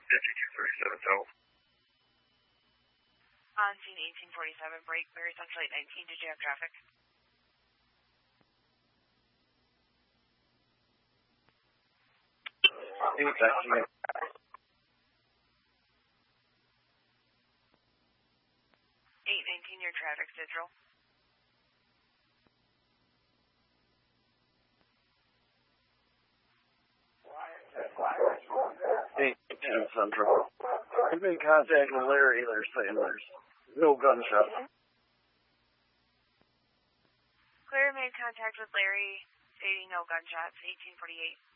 5237 Total. On scene 1847, break, Larry Central 819, did you have traffic? Taxi. 819, your traffic, Central. Central. I've been contacting Larry. They're saying there's no gunshots. Claire made contact with Larry, stating no gunshots, 1848.